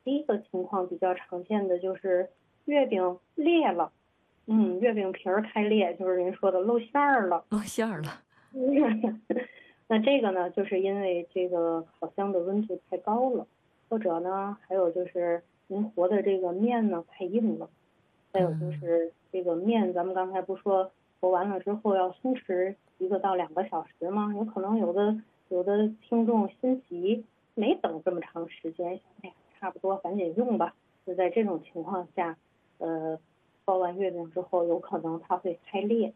第一个情况比较常见的就是月饼裂了，月饼皮儿开裂，就是人说的露馅儿了。 露馅儿了。 那这个呢，就是因为这个烤箱的温度太高了，或者呢，还有就是您和的这个面呢太硬了，再有就是这个面，咱们刚才不说和完了之后要松弛1个到2个小时吗？有可能有的听众心急，没等这么长时间，哎呀，差不多赶紧用吧。就在这种情况下，包完月饼之后，有可能它会开裂。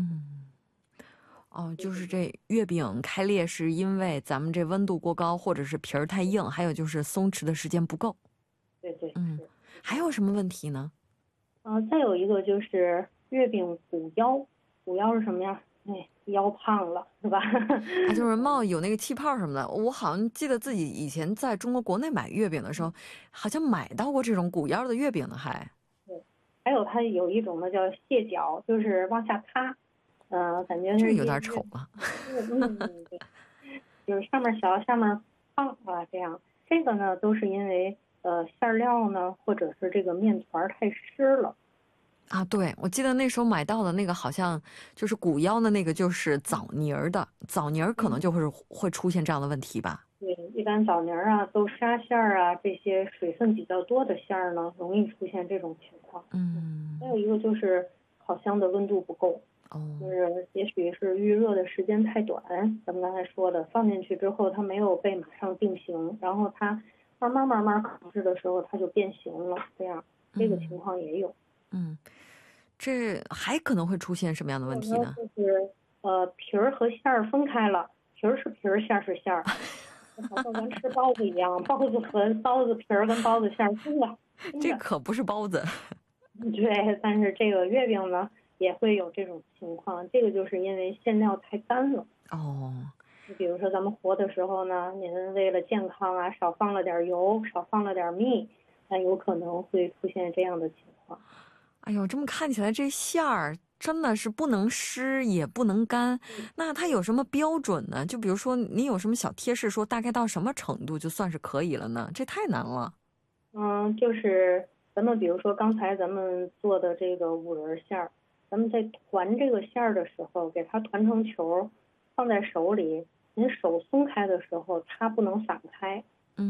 就是这月饼开裂是因为咱们这温度过高，或者是皮儿太硬，还有就是松弛的时间不够。 对对，是。 还有什么问题呢？ 再有一个就是月饼鼓腰，鼓腰是什么呀？腰胖了是吧？ 就是冒有那个气泡什么的。我好像记得自己以前在中国国内买月饼的时候，好像买到过这种鼓腰的月饼呢，还。 对，还有它有一种呢叫蟹脚，就是往下塌，感觉是这有点丑了。 对，就是上面小下面胖啊，这样。这个呢都是因为馅料呢或者是这个面团太湿了。 对，我记得那时候买到的那个好像就是鼓腰的那个，就是枣泥儿的，枣泥儿可能就会出现这样的问题吧。 对，一般枣泥啊、豆沙馅啊这些水分比较多的馅儿呢，容易出现这种情况。还有一个就是烤箱的温度不够，就是也许是预热的时间太短，咱们刚才说的，放进去之后它没有被马上定型，然后它慢慢烤制的时候它就变形了，这个情况也有。 这还可能会出现什么样的问题呢？ 就是皮儿和馅儿分开了，皮儿是皮儿，馅儿是馅儿，好像咱吃包子一样，包子和包子皮儿跟包子馅儿分了。 这可不是包子。 对，但是这个月饼呢也会有这种情况，这个就是因为馅料太干了。你比如说咱们和的时候呢，您为了健康啊，少放了点油，少放了点蜜，那有可能会出现这样的情况。 哎呦，这么看起来这馅儿真的是不能湿也不能干，那它有什么标准呢？就比如说你有什么小贴士说大概到什么程度就算是可以了呢？这太难了。 就是咱们比如说刚才咱们做的这个五仁馅儿，咱们在团这个馅儿的时候，给它团成球，放在手里，您手松开的时候，它不能散开。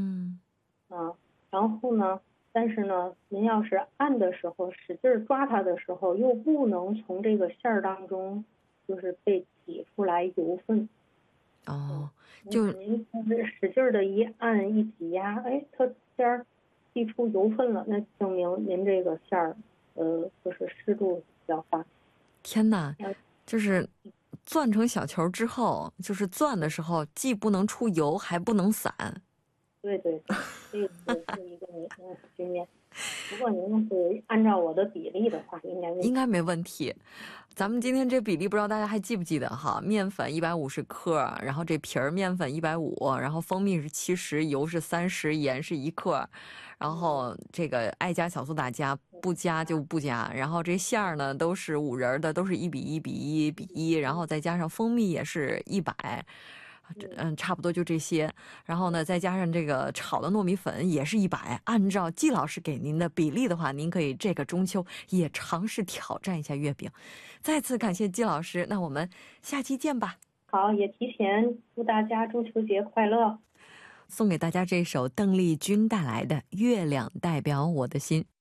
然后呢，但是呢，您要是按的时候，使劲抓它的时候，又不能从这个馅儿当中就是被挤出来油分。 就您使劲的一按一挤压，它馅儿挤出油分了，那证明您这个馅儿就是湿度比较大。 天哪，就是攥成小球之后，就是攥的时候既不能出油还不能散。 对，这个是一个局面。不过您是按照我的比例的话，应该没问题。咱们今天这比例不知道大家还记不记得哈？面粉150克，然后这皮儿面粉150，然后蜂蜜是70，油是30，盐是1克，然后这个爱加小苏打加，不加就不加。然后这馅儿呢都是五仁的，都是1:1:1:1，然后再加上蜂蜜也是100。差不多就这些，然后呢，再加上这个炒的糯米粉也是100。按照季老师给您的比例的话，您可以这个中秋也尝试挑战一下月饼。再次感谢季老师，那我们下期见吧。 好，也提前祝大家中秋节快乐。 送给大家这首邓丽君带来的《月亮代表我的心》。